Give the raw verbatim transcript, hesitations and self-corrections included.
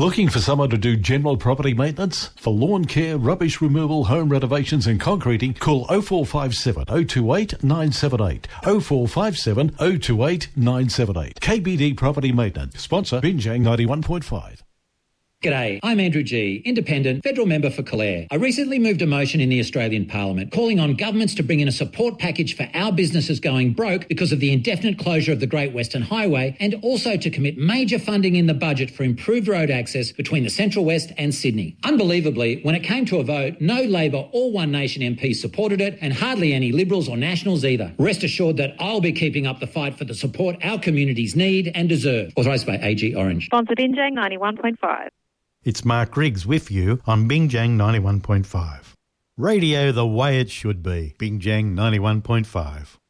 Looking for someone to do general property maintenance? For lawn care, rubbish removal, home renovations and concreting, call oh four five seven, oh two eight, nine seven eight, oh four five seven, oh two eight, nine seven eight. K B D Property Maintenance. Sponsor Binjang ninety-one point five. G'day, I'm Andrew G, Independent, Federal Member for Calare. I recently moved a motion in the Australian Parliament calling on governments to bring in a support package for our businesses going broke because of the indefinite closure of the Great Western Highway, and also to commit major funding in the budget for improved road access between the Central West and Sydney. Unbelievably, when it came to a vote, no Labor or One Nation M Ps supported it, and hardly any Liberals or Nationals either. Rest assured that I'll be keeping up the fight for the support our communities need and deserve. Authorised by A G Orange. Sponsored Binjang ninety-one point five. It's Mark Riggs with you on Binjang ninety-one point five. Radio the way it should be. Binjang ninety-one point five.